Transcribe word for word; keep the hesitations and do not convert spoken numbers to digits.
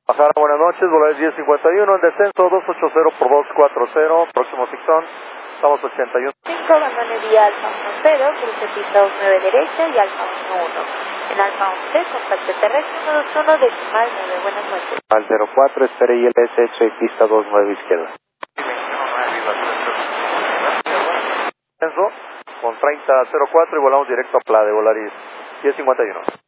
Bajara, buenas noches, Volaris diez cincuenta y uno, en descenso dos ochenta por dos cuarenta, próximo Sixon, estamos ochenta y uno. cinco, abandonaría Alfa uno cero, cruce pista dos nueve derecha y Alfa uno uno. En Alfa once, contacto terrestre uno dos uno, decimal nueve, buenas noches. Al cero cuatro, espere I L S H y pista dos nueve izquierda. Descenso, con treinta cero cuatro y volamos directo a Plade, Volaris diez cincuenta y uno.